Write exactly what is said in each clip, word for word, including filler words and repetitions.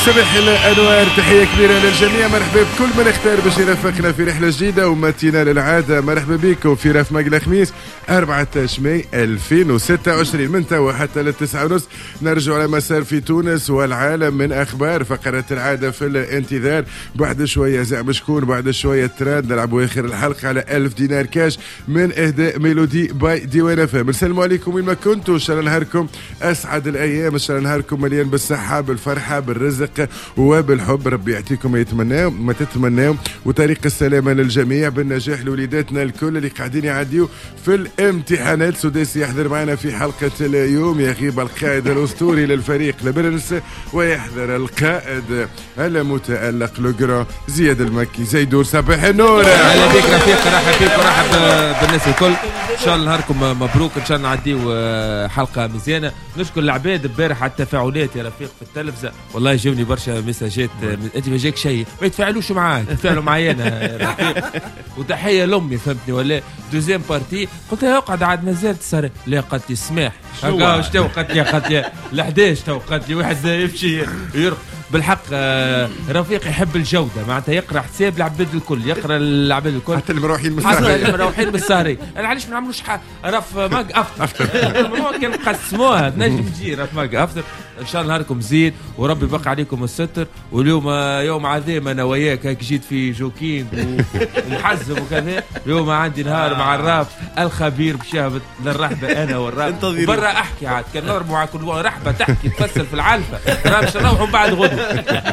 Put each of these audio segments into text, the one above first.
صباح الانوار، تحيه كبيره للجميع. مرحبا بكل من اختار باش يرافقنا في رحله جديده ومتينا للعاده. مرحبا بكم في رف مقلة خميس أربعة ماي ألفين وستة وعشرين من توا حتى للتسعة ونص. نرجع على مسار في تونس والعالم من اخبار فقره العاده في الانتظار. بعد شويه زعما شكون، بعد شويه تراد نلعبوا اخر الحلقه على ألف دينار كاش من اهداء ميلودي باي ديوان فام. السلام عليكم وين ما كنتوا، ان شاء الله نهاركم اسعد الايام، ان شاء الله نهاركم مليان بالصحه بالفرحه بالرزق وبالحب. ربي يعطيكم ما يتمناو ما تتمناو، وطريق السلامه للجميع بالنجاح لوليداتنا الكل اللي قاعدين يعديوا في الامتحانات. سداسي يحضر معنا في حلقه اليوم، يغيب القائد الاسطوري للفريق لبرنس ويحضر القائد المتالق لوغران زياد المكي. زيدور صباح النور. اهلا بك رفيق، رحب بك ورحب بالناس الكل. ان شاء الله نهاركم مبروك، ان شاء الله نعديو حلقه مزيانه. نشكر العباد امبارح على التفاعلات يا رفيق في التلفزه، والله جاوني برشا مساجات. انت ما جاك شيء ما يتفاعلوش معاك، يتفاعلوا معايا انا يا رفيق. وتحيه لامي فهمتني ولا دوزيام بارتي. قلت لها اقعد عاد مازال تسهر. لا قالت لي السماح هكا واش تو قالت لي قالت لي ل11 تو قالت لي واحد يمشي يرقد. بالحق رفيق يحب الجوده، معناتها يقرا حساب العباد الكل، يقرا العباد الكل حتى المروحين من حتى السهري المروحين من السهري. انا علاش ما نعملوش رف ماك افتر ممكن نقسموها تنجم تجي رف ماك افتر. ان شاء الله نهاركم زين وربي يبقى عليكم الستر. واليوم يوم عظيم انا وياك، هيك جيت في جوكينج ومحزم وكذا. اليوم عندي نهار مع الراف الخبير بشهبة للرحبه انا والراف برا. احكي عاد كان نضربوا على كل رحبه تحكي تفسر في العلفه. راه باش نروحوا بعد غدوه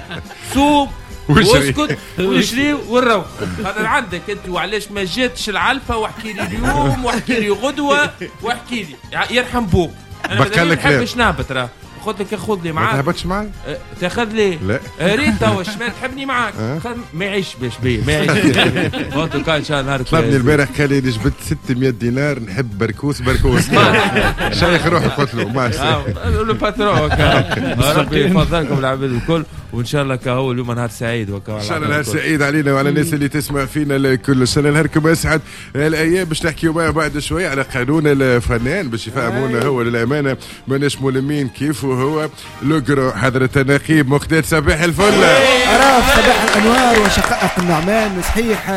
سوق واسكت وشري ونروح. هذا عندك انت. وعلاش ما جاتش العلفه؟ واحكي لي اليوم واحكي لي غدوه واحكي لي يرحم بوك. انا ما نحبش نهبط. راه خذ لك خذ لي معاك. ما تهبطش معي؟ أه تاخذ لي؟ لا ريت توا الشمال تحبني معاك. أه؟ ما يعيش باش بيه ما يعيش. فوتو كان ان شاء الله نهارك. طلبني البارح قال لي جبت ستمية دينار نحب بركوس بركوس. شيخ روح قلت له ما لو باترون. ربي يفضلكم العباد الكل، وان شاء الله كهو اليوم نهار سعيد وكا. ان شاء الله نهار سعيد علينا وعلى الناس اللي تسمع فينا الكل. ان شاء الله نهاركم اسعد الايام. باش نحكيو معاه بعد شويه على قانون الفنان باش يفهمونا هو للامانه ماناش ملمين كيف وهو لوغران حضرة النقيب مقداد. صباح الفل. أراف صباح الأنوار وشقائق النعمان. صحيح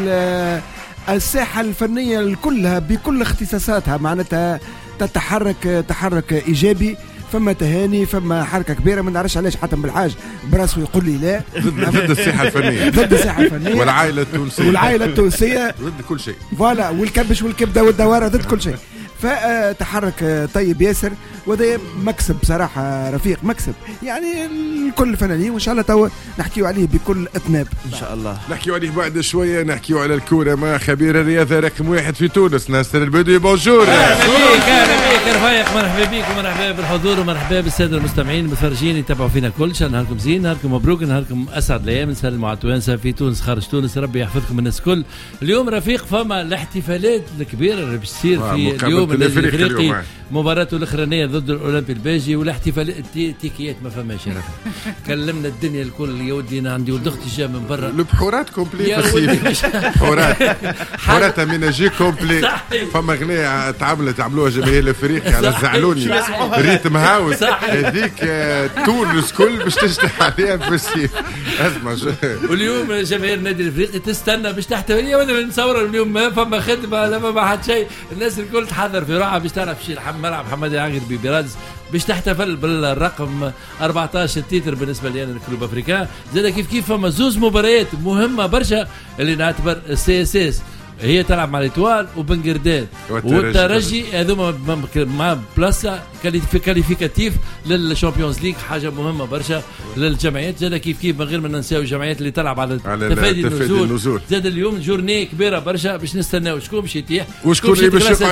الساحة الفنية كلها بكل اختصاصاتها معناتها تتحرك تحرك إيجابي. فما تهاني، فما حركه كبيره. ما نعرفش علاش حاتم بالحاج براسه يقول لي لا. ضد الساحه الفنيه ضد الساحه الفنيه والعائله التونسيه والعائله التونسيه ضد كل شيء. فوالا والكبش والكبده والدواره ضد كل شيء. فتحرك طيب ياسر، وهذا مكسب بصراحه رفيق، مكسب يعني الكل الفنانين. وان شاء الله تو نحكيو عليه بكل اطناب ان شاء الله. نحكيو عليه بعد شويه. نحكيو على الكوره مع خبير الرياضه رقم واحد في تونس ناصر البدوي. بونجور. اهلا بك اهلا بك رفيق، مرحبا بك ومرحبا بالحضور ومرحبا بالساده المستمعين المتفرجين يتابعوا فينا كل شان. نهاركم زين، نهاركم مبروك، نهاركم اسعد الايام. نسلموا على التوانسه في تونس خارج تونس، ربي يحفظكم الناس كل. اليوم رفيق فما الاحتفالات الكبيره اللي باش تصير في اليوم الافريقي، مباراته الاخرانيه ضد الاولمبي الباجي. والاحتفالات تيكيات ما فماش يا رفيق. كلمنا الدنيا الكل. يا ودي انا عندي ولد اختي جا من برا البحورات كومبلي. بحورات بحورات من جي كومبلي. فما اغنيه تعملت عملوها جماهير الافريقي على زعلوني ريتم هاوس هذيك. تونس كل باش تجتمع عليها في السيف. اسمع واليوم جماهير النادي الافريقي تستنى باش تحتفل. وانا نصور اليوم ما فما خدمه لا ما حد شيء. الناس الكل تحضر في روحها باش تعرف شي ملعب محمد عاقل ببرادز باش تحتفل بالرقم أربعطاش تيتر بالنسبه لي انا الكلوب افريكان. زاد كيف كيف فما زوز مباريات مهمه برشا اللي نعتبر السي اس اس هي تلعب مع الاتوال وبنجردان والترجي. هذوما مع بلاسا في كاليفيكاتيف للشامبيونز ليج، حاجه مهمه برشا للجمعيات. زاد كيف كيف من غير ما ننساو الجمعيات اللي تلعب على تفادي النزول. زاد اليوم جورني كبيره برشا باش نستناو شكون باش يتيح وشكون اللي باش